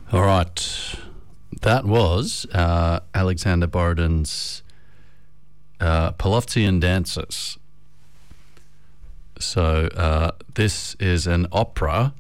All right. That was Alexander Borodin's Polovtsian Dances. So this is an opera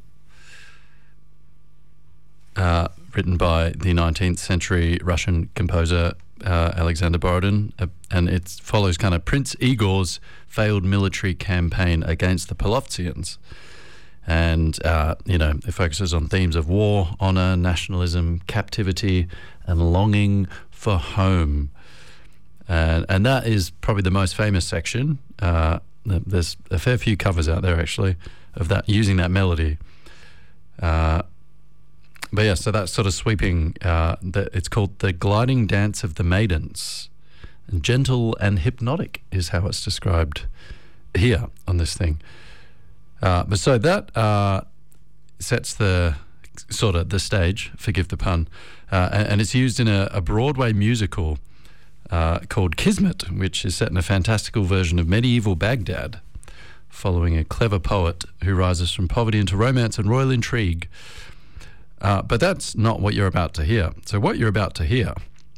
written by the 19th century Russian composer Alexander Borodin, and it follows kind of Prince Igor's failed military campaign against the Polovtsians. And, it focuses on themes of war, honor, nationalism, captivity, and longing for home. And that is probably the most famous section. There's a fair few covers out there, actually, of that, using that melody. But yeah, so that's sort of sweeping. It's called The Gliding Dance of the Maidens. And gentle and hypnotic is how it's described here on this thing. But so that sets the stage, forgive the pun, and it's used in a Broadway musical called Kismet, which is set in a fantastical version of medieval Baghdad, following a clever poet who rises from poverty into romance and royal intrigue. But that's not what you're about to hear. So what you're about to hear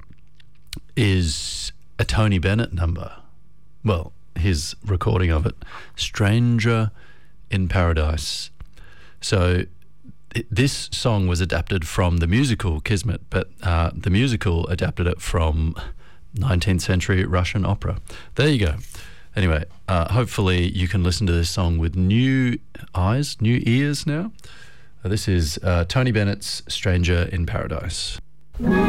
is a Tony Bennett number. Well, his recording of it, Stranger in Paradise. So this song was adapted from the musical Kismet, but the musical adapted it from 19th century Russian opera. There you go. Anyway, hopefully you can listen to this song with new eyes, new ears now. This is Tony Bennett's Stranger in Paradise.